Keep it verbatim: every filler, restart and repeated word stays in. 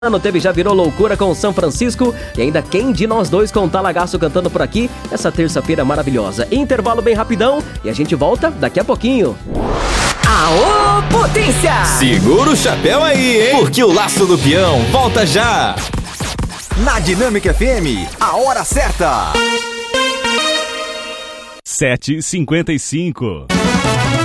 ano teve Já Virou Loucura com São Francisco e ainda Quem de Nós Dois com Talagaço cantando por aqui essa terça-feira maravilhosa. Intervalo bem rapidão e a gente volta daqui a pouquinho. Aô, potência! Segura o chapéu aí, hein? Porque o Laço do Peão volta já! Na Dinâmica F M, a hora certa! sete e cinquenta e cinco.